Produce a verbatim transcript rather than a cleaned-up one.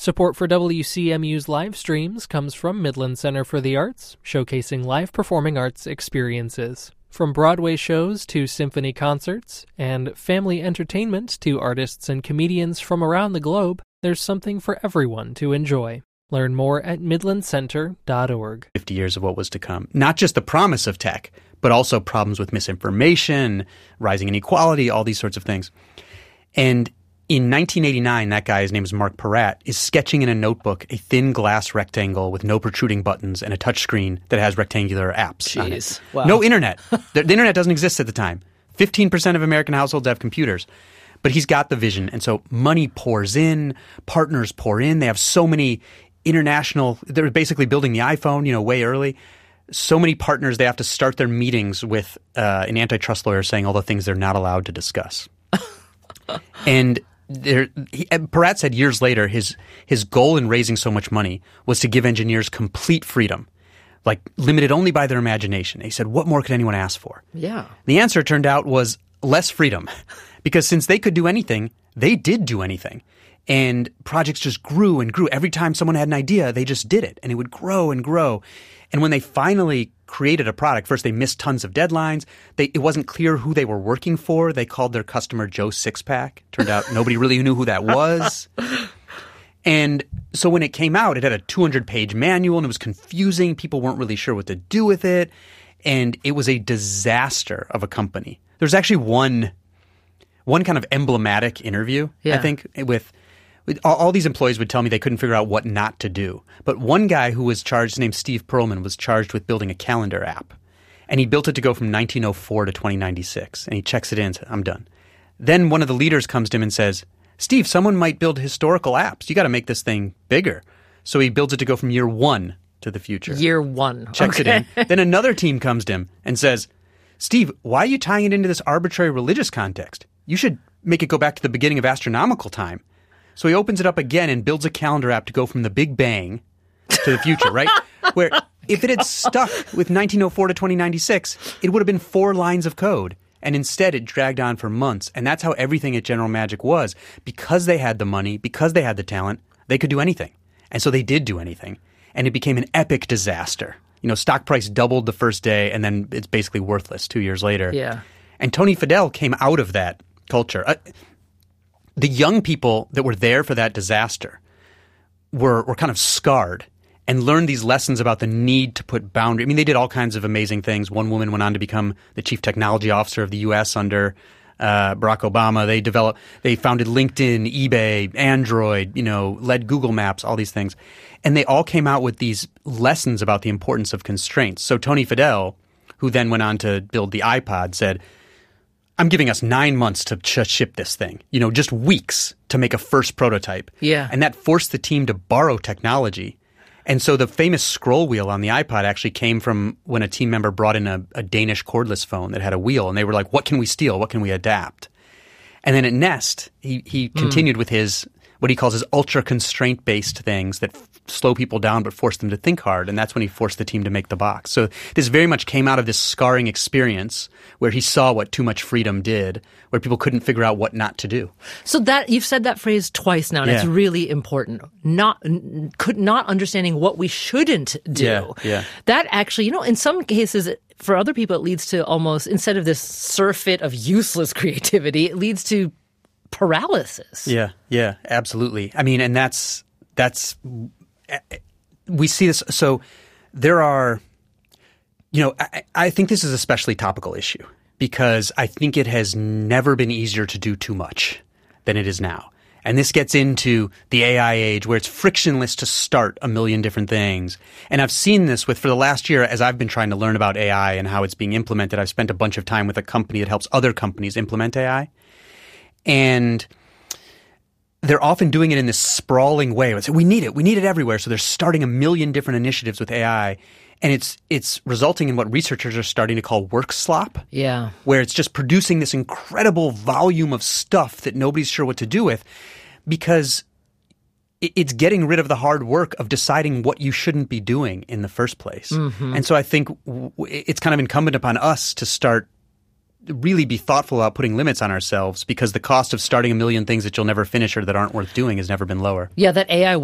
Support for W C M U's live streams comes from Midland Center for the Arts, showcasing live performing arts experiences. From Broadway shows to symphony concerts, and family entertainment to artists and comedians from around the globe, there's something for everyone to enjoy. Learn more at midland center dot org. fifty years of what was to come. Not just the promise of tech, but also problems with misinformation, rising inequality, all these sorts of things. And in nineteen eighty-nine, that guy, his name is Mark Peratt, is sketching in a notebook a thin glass rectangle with no protruding buttons and a touchscreen that has rectangular apps on it. Jeez. Wow. No internet. the, the internet doesn't exist at the time. fifteen percent of American households have computers. But he's got the vision. And so money pours in, partners pour in. They have so many international – they're basically building the iPhone, you know, way early. So many partners, they have to start their meetings with uh, an antitrust lawyer saying all the things they're not allowed to discuss. And – There, he, Peratt said years later his his goal in raising so much money was to give engineers complete freedom, like limited only by their imagination. He said, what more could anyone ask for? Yeah. The answer, it turned out, was less freedom, because since they could do anything, they did do anything. And projects just grew and grew. Every time someone had an idea, they just did it, and it would grow and grow. And when they finally created a product, first they missed tons of deadlines. They, it wasn't clear who they were working for. They called their customer Joe Sixpack. Turned out nobody really knew who that was. And so when it came out, it had a two hundred page manual, and it was confusing. People weren't really sure what to do with it. And it was a disaster of a company. There's actually one one kind of emblematic interview, yeah. I think, with – All, all these employees would tell me they couldn't figure out what not to do. But one guy who was charged, named Steve Perlman, was charged with building a calendar app. And he built it to go from nineteen oh four to twenty ninety-six. And he checks it in and says, I'm done. Then one of the leaders comes to him and says, Steve, someone might build historical apps. You got to make this thing bigger. So he builds it to go from year one to the future. Year one. Checks okay. it in. Then another team comes to him and says, Steve, why are you tying it into this arbitrary religious context? You should make it go back to the beginning of astronomical time. So he opens it up again and builds a calendar app to go from the Big Bang to the future, right? Where if it had stuck with nineteen oh four to twenty ninety-six, it would have been four lines of code. And instead, it dragged on for months. And that's how everything at General Magic was. Because they had the money, because they had the talent, they could do anything. And so they did do anything. And it became an epic disaster. You know, stock price doubled the first day, and then it's basically worthless two years later. Yeah. And Tony Fadell came out of that culture. Uh, The young people that were there for that disaster were were kind of scarred and learned these lessons about the need to put boundaries. I mean, they did all kinds of amazing things. One woman went on to become the chief technology officer of the U S under uh, Barack Obama. They developed, they founded LinkedIn, eBay, Android, you know, led Google Maps, all these things. And they all came out with these lessons about the importance of constraints. So Tony Fadell, who then went on to build the iPod, said, I'm giving us nine months to ch- ship this thing, you know, just weeks to make a first prototype. Yeah. And that forced the team to borrow technology. And so the famous scroll wheel on the iPod actually came from when a team member brought in a, a Danish cordless phone that had a wheel. And they were like, what can we steal? What can we adapt? And then at Nest, he, he mm. continued with his what he calls his ultra constraint-based things that f- slow people down but force them to think hard. And that's when he forced the team to make the box. So this very much came out of this scarring experience where he saw what too much freedom did, where people couldn't figure out what not to do. So that you've said that phrase twice now, and yeah. it's really important. Not could not understanding what we shouldn't do. Yeah, yeah. That actually, you know, in some cases, for other people, it leads to almost, instead of this surfeit of useless creativity, it leads to paralysis. Yeah, yeah, absolutely. I mean, and that's that's we see this. So there are, you know, I, I think this is an especially topical issue because I think it has never been easier to do too much than it is now. And this gets into the A I age where it's frictionless to start a million different things. And I've seen this with, for the last year, as I've been trying to learn about A I and how it's being implemented, I've spent a bunch of time with a company that helps other companies implement A I. And they're often doing it in this sprawling way. It's, we need it. We need it everywhere. So they're starting a million different initiatives with A I. And it's it's resulting in what researchers are starting to call work slop. Yeah. Where it's just producing this incredible volume of stuff that nobody's sure what to do with because it's getting rid of the hard work of deciding what you shouldn't be doing in the first place. Mm-hmm. And so I think it's kind of incumbent upon us to start really be thoughtful about putting limits on ourselves because the cost of starting a million things that you'll never finish or that aren't worth doing has never been lower. Yeah, that A I